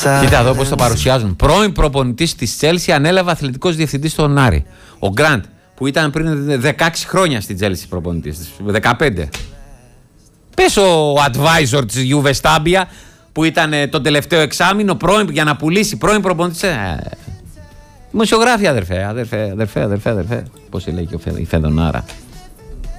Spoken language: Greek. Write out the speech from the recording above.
Κοίτα εδώ πώς το παρουσιάζουν. Πρώην προπονητής της Τσέλσι ανέλαβε αθλητικός διευθυντής στον Άρη. Ο Γκραντ, που ήταν πριν 16 χρόνια στην Τσέλσι προπονητής, 15. Πες ο advisor της Juve Stabia, που ήταν το τελευταίο εξάμηνο για να πουλήσει πρώην προπονητής. Δημοσιογράφοι, αδερφέ. Πώς λέει και η Φεδονάρα.